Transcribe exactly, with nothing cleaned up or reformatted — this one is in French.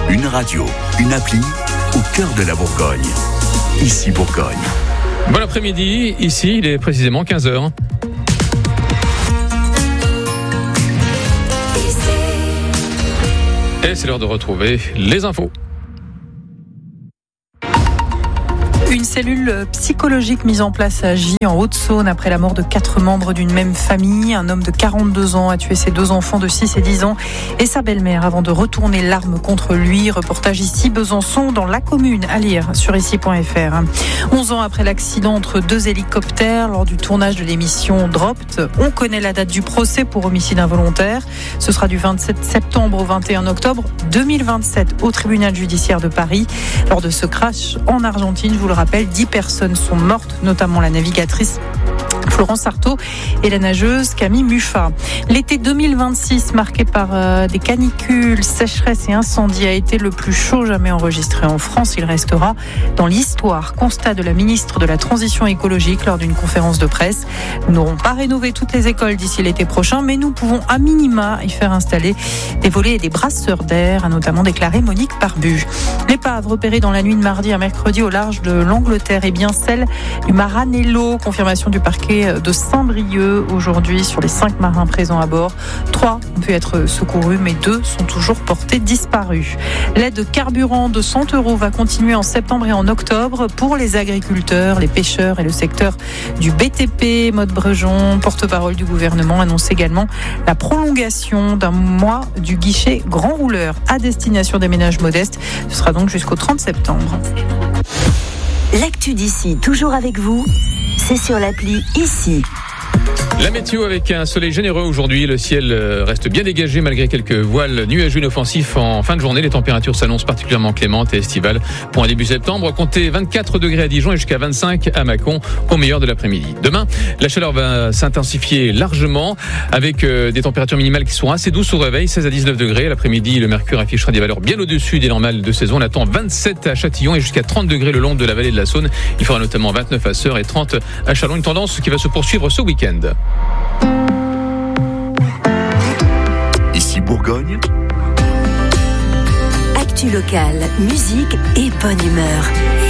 Une radio, une appli au cœur de la Bourgogne. Ici Bourgogne. Bon après-midi, ici il est précisément quinze heures. Et c'est l'heure de retrouver les infos. Une cellule psychologique mise en place à Gy, en Haute-Saône, après la mort de quatre membres d'une même famille. Un homme de quarante-deux ans a tué ses deux enfants de six et dix ans et sa belle-mère avant de retourner l'arme contre lui. Reportage ici, Besançon, dans la commune, à lire sur ici point f r. onze ans après l'accident entre deux hélicoptères lors du tournage de l'émission Dropped, on connaît la date du procès pour homicide involontaire. Ce sera du vingt-sept septembre au vingt et un octobre deux mille vingt-sept au tribunal judiciaire de Paris. Lors de ce crash en Argentine, je vous le rappelle, dix personnes sont mortes, notamment la navigatrice Florence Artaud et la nageuse Camille Muffat. L'été deux mille vingt-six, marqué par euh, des canicules, sécheresses et incendies, a été le plus chaud jamais enregistré en France. Il restera dans l'histoire. Constat de la ministre de la Transition écologique lors d'une conférence de presse. Nous n'aurons pas rénové toutes les écoles d'ici l'été prochain, mais nous pouvons à minima y faire installer des volets et des brasseurs d'air, a notamment déclaré Monique Barbu. L'épave repérée dans la nuit de mardi à mercredi au large de l'Angleterre est bien celle du Maranello. Confirmation du parquet de Saint-Brieuc aujourd'hui sur les cinq marins présents à bord. Trois ont pu être secourus, mais deux sont toujours portés disparus. L'aide carburant de cent euros va continuer en septembre et en octobre pour les agriculteurs, les pêcheurs et le secteur du B T P. Maude Brejon, porte-parole du gouvernement, annonce également la prolongation d'un mois du guichet grand rouleur à destination des ménages modestes. Ce sera donc jusqu'au trente septembre. L'actu d'ici, toujours avec vous, c'est sur l'appli Ici. La météo avec un soleil généreux aujourd'hui. Le ciel reste bien dégagé malgré quelques voiles nuageux inoffensifs en fin de journée. Les températures s'annoncent particulièrement clémentes et estivales pour un début septembre. Comptez vingt-quatre degrés à Dijon et jusqu'à vingt-cinq à Mâcon au meilleur de l'après-midi. Demain, la chaleur va s'intensifier largement avec des températures minimales qui seront assez douces au réveil, seize à dix-neuf degrés. L'après-midi, le mercure affichera des valeurs bien au-dessus des normales de saison. On attend vingt-sept à Châtillon et jusqu'à trente degrés le long de la vallée de la Saône. Il fera notamment vingt-neuf à Sœurs et trente à Châlons. Une tendance qui va se poursuivre ce week-end. Ici Bourgogne. Actu locale, musique et bonne humeur.